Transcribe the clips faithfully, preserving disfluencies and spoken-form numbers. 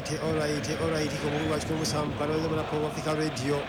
alright alright alright ko mungu achiko musamu kanoze muna Power Africa Radio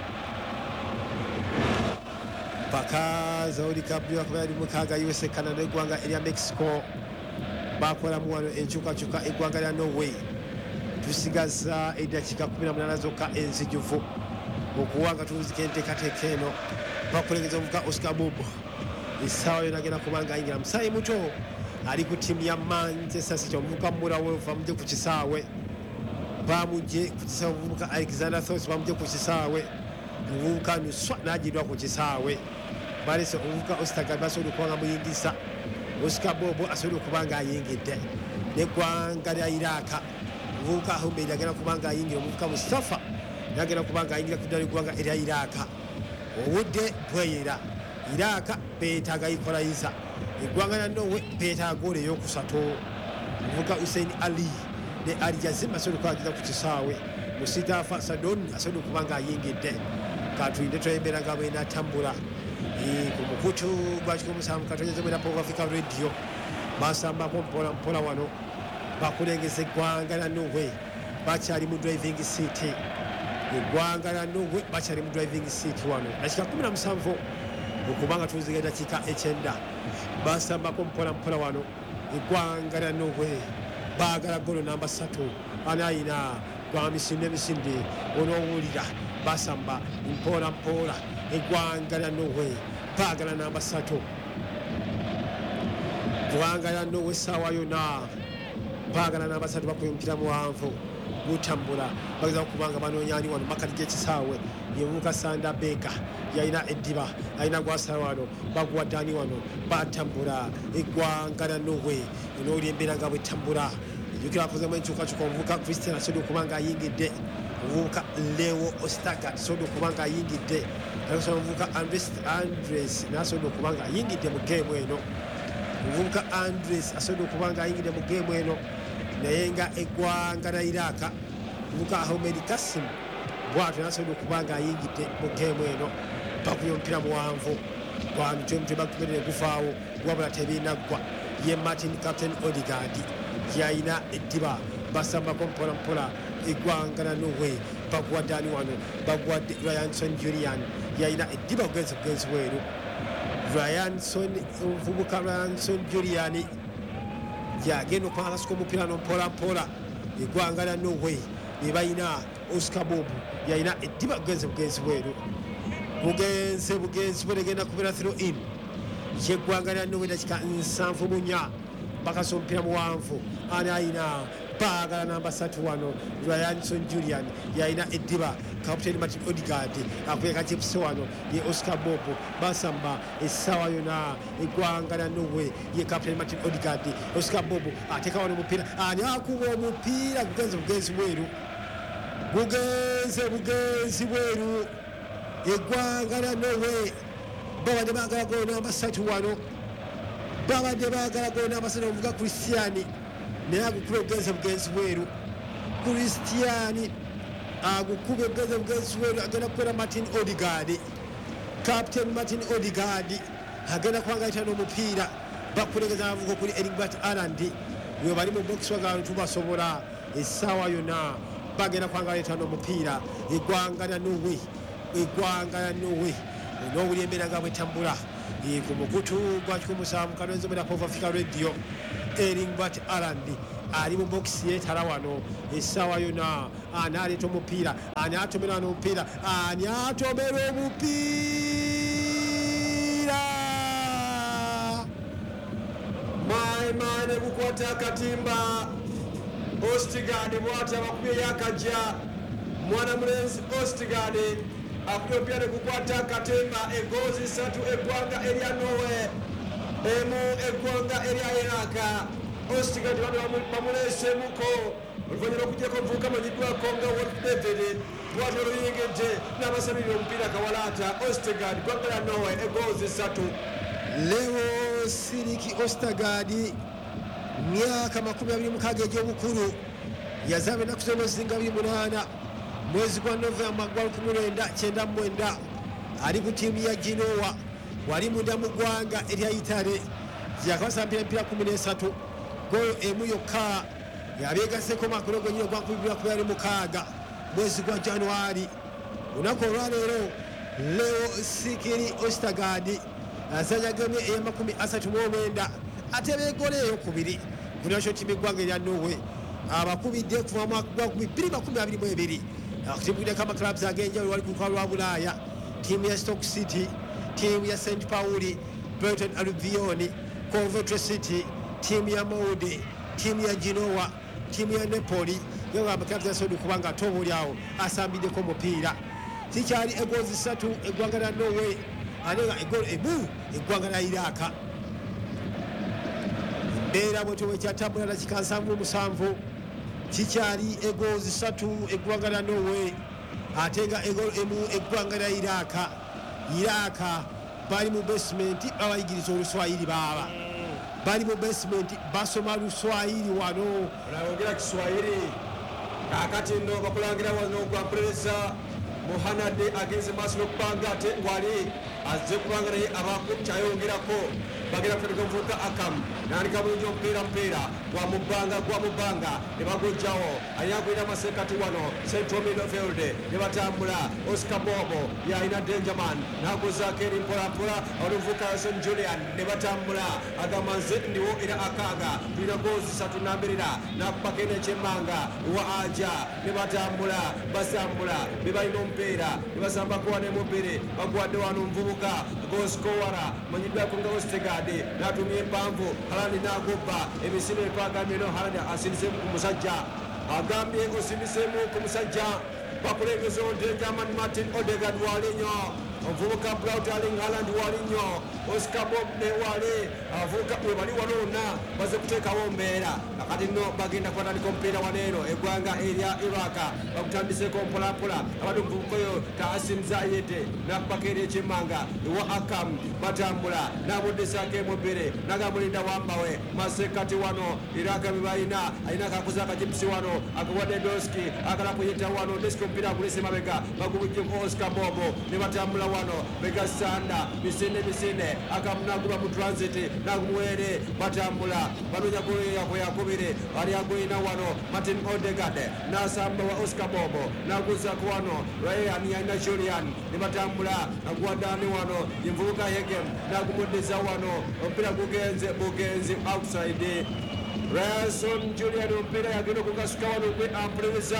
paka zaudi kabyo akabali mukaga U S A Canada gwanga eri Mexico bakola muwano enchuka chuka egwanga lya Norway tusigaza edakika kumi na munana zokka enzijuvu okuwanga tuzikente katekeno bakulengeza omuka Oscar Bobo isawa yonagenda kubanga ingira musayi muto ali ku timu ya Manchester City omuka mura wefa muje ku kisaawe bamuje ku kisaawe omuka Alexander Thos bamuje ku kisaawe omuka nuswa najidwa ku kisaawe balese omuka Ostaga basodo kwanga muyingisa Oscar Bobo asodo kubanga ayingide ne gwanga lya Iraka omuka Ahmed agenda kubanga ayingira omuka Mustafa yagenda kubanga ayingira kudali gwanga lya Iraka obudde bweyera Iraka betaga ikola isa igwanga na Norway beta gole yokusato omuka Hussein Ali ne Ali Jazima asodo kwagiza ku kisaawe Musitafa Sadon asodo kubanga ayingide katwinde twembera ngabo ina tambula e ku mukutu gwachiko musamu katweze mera Power Africa Radio basamba kompola mpola wano bakulengeze gwanga na Norway bachali mu driving seat igwanga na Norway bachali mu driving seat wano dakika kumi na musanvu okubanga tuzige dakika echenda basamba kompola mpola wano igwanga na Norway bagala golo namba three anaina kwa misinde misinde onowulira basamba mpola mpola igwanga na Norway bagala namba three gwanga na Norway sawa yona bagala namba three bakuyimpira muwanvu mutambula baza kubanga banonyani wano makalije kisaawe yemuka Sanda Beka yaina ediba aina gwasawano bagwa dani wano batambula igwanga na Norway inoli embera ngabwe tambula yukira koza mwenchuka chukonvuka Christian asodo kubanga yingide vuka Leo Ostaga sodo kubanga yingide asodo vuka Andres Andres nasodo kubanga yingide mu game eno vuka Andres asodo kubanga yingide mu game eno nayenga egwanga na Iraka vuka Ahmed Kasim bwatu nasodo kubanga yingide mu game eno bakuyo mpira muwanvu kwa mtumte bakubere kufaawo wabula tebina gwa ye Martin Captain Odegaard yaina ediba basamba kompola mpola igwanga na Norway bagwa dani wano bagwa Ryanson Julian yaina ediba gwenze gwenze weru Ryanson mvubuka Ryanson Julian yageno kwa sko mupira no mpola mpola igwanga na Norway ibaina Oscar Bobo yaina ediba gwenze gwenze weru bugenze bugenze bulegenda kubera through in yegwanga na Norway dakika nsanvu munya bakasompira muwanvu anaina bagala namba three wano Ryanson Julian yaina ediba Captain Martin Odegaard akweka chips wano ye Oscar Bobo basamba esawa yona igwanga na Norway ye Captain Martin Odegaard Oscar Bobo ateka wano mupira ani akuwa mupira bugenze bugenze weru bugenze bugenze weru igwanga na Norway baba de bagala go namba three wano baba de bagala go namba three ovuga Christian ne agukube bwenze bwenze weru Christian agukube bwenze bwenze weru agenda kwera Martin Odegaard Captain Martin Odegaard agenda kwangaita no mupira bakulegeza avuga kuri Erlingbert Haaland we bali mu box waga tubasobola esawa yona bagenda kwangaita no mupira igwanga na Norway igwanga na Norway no uliyembera ngabwe tambula ku mukutu gwachiko musamu kanonzo mera Power Africa Radio Erlingbert Haaland ali mu box ye tarawano esawa yona anali to mupira ani atomera no mupira ani atomera mupira my man bukwata katimba Odegaard mwata bakubye yakaja mwana mulenzi Odegaard akuyopya ne kukwata katemba egozi satu egwanga eria Norway emu egwanga eria Iraka Odegaard bamulese muko oluvanyuma okujjako vuka manyidwa konga Wolf David bwatero yingeje n'abasabira omupira kawalata Odegaard gwanga ya Norway egozi satu Leo Siriki Odegaard myaka makumi abiri mukaaga egy'obukulu yazabe nakusoma zinga abiri munana mwezi gwa November gwa kumi na nine mwenda ali ku timu ya Genoa wali munda mu gwanga erya Italy yakasambira mpira kumi na three goyo emu yokka yabyegaseko makulu gwenyine gwakubibwa kubera mukaaga mwezi gwa Januari lunaku olwaleero Leo Sikiri Ostagadi azanyagamye eyamakumi asatu mu mwenda ate beegole eyokubiri ku national team eggwanga erya Norway abakubidde kuva mu mwaka gwa bbiri makumi abiri mu ebiri akutimbwideko amaclubs ag'enjawulo wali ku lukalu lwa Bulaaya tiimu ya Stoke City tiimu ya Saint Pauli Brighton Albion Coventry City tiimu ya Molde tiimu ya Genoa tiimu ya Napoli nga amaclubs asobola kubanga ate oboolyawo asambiddeko omupiira kikyali egoozi ssatu eggwanga lya Norway ate nga eggoolo emu eggwanga lya Iraka embeera bwe tewekyatambula dakika nsanvu musanvu kikyali egoozi ssatu eggwanga lya Norway ate nga eggoolo emu eggwanga lya Iraka Iraka bali mu basement babayigiriza Oluswayiri baaba bali mu basement basoma Luswayiri wano olawogera Kiswahili kakati nno bakulangira wano gwa Presa Muhanade agenze maaso n'okupanga ate wali azze kubanga naye abakukyayongerako bagenda kutandika omuvubuka Akam nandika bulungi omupiira mupiira gwa mubbanga gwa mubbanga ne bagujjawo alina kulira amasekati wano Central Midfield ne batambula Oscar Bobo yalina Dangerman naguzaako eri mpolampola omuvubuka Wilson Julian ne batambula agamba nze ndiwo era akaaga tulina goozi ssatu nambirira nakubako enekyemmanga wa aja ne batambula basambula be balina omupiira ne basambako wane mubiri baguwadde wano omuvubuka goskowara manyiddwako nga Ostegade natumye empanvu Halandi nagobba emisino etwagamye no Halandi asindiseemu ku musajja agambye osindiseemu ku musajja bakulengeza Dangerman Martin Odegaard walinyo omuvubuka Braut Erling Haaland walinyo Oscar Bob ne wali abavubuka bwe bali wanoona baze kuteekawo mbeera akati nno bagenda kwatandika omupiira waneeno eggwanga erya Iraka bakutandiseeko mpolampola abadde omuvubuka oyo Taasim Zayete nakubako eri ekyemmanga ewa Akam batambula nabuddesaako emubiri nagamulinda wambawe masekati wano Iraka bye balina alina akakuza akajipusi wano akawadde Doski agala kuyita wano Deski omupiira agulese mabega bagubujjeko Oscar Bobo ne batambula wano begasanda misinde misinde akamunaguba mu transit nagumwere batambula banonya kuyako yakubire ali agoyina wano Martin Odegaard nasamba wa Oscar Bobo naguzako wano Ryan yana Julian ne batambula agwadani wano imvubuka Hegem nagumuddeza wano omupiira gugenze bugenzi outside Ryan Julian omupiira yagenda okukasuka wano gwe ampreza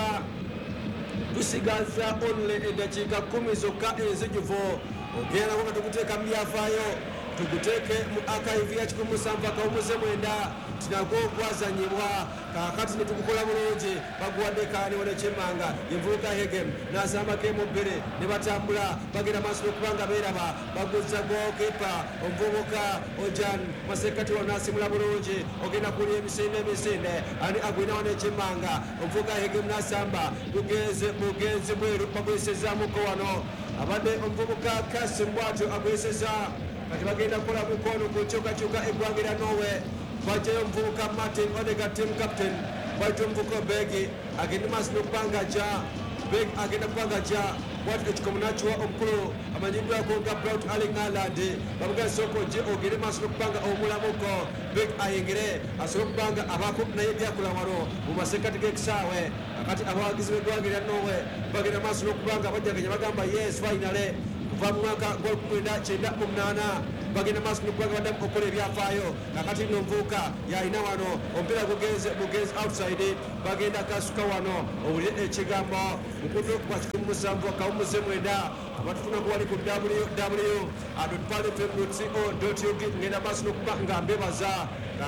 tusigaza only edakiika kumi zokka enzijuvu ogenda nga tukuteeka mu byafaayo tuguteeke mu archive ya kikumi musanvu akawumuze mwenda tinago gwazanyibwa kakati ne tugukola bulungi baguwadde kaani wano ekyemmanga envubuka Hegem nasambako emubbiri ne batambula bagenda maaso n'okubanga beeraba baguzza gookipa omuvubuka Ojan masekati wano nasimula bulungi ogenda kulya emisinde emisinde ani agwina wano ekyemmanga omuvubuka Hegem nasamba bugenze bugenzi bweru bagwesezamuko wano abadde omuvubuka Kasim bwatyo agweseza kati bagenda kukola mukono ku kyukakyuka eggwanga erya Norway bajjayo omuvubuka Martin Odegaard team captain bwatyo omuvubuka Begi agenda maaso n'okubanga ja Beg agenda kubanga ja bwatyo ekikomo nakiwa omukulu amanyiddwako nga Braut Erling Haaland bamugaa sooka ojje ogende maaso n'okubanga omulamuko Beg ayingire asobole okubanga abaako naye byakula wano mu masekati g'ekisaawe akati abawagizi b'eggwanga erya Norway bagenda maaso n'okubanga bajjaganya bagamba yes finale kuva mu mwaka gw'olukumi kyenda mu munaana bagenda maaso n'okubanga baddamu okukola ebyafaayo kakati nno omuvubuka yalina wano omupiira gugenze bugenzi outside bagenda kasuka wano owulire ekigambo mukutu kuba kikumi musanvu akawumuze mwenda abatufuna kuwali ku w w dot palefm dot co dot uk ngenda maaso n'okuba nga mbebaza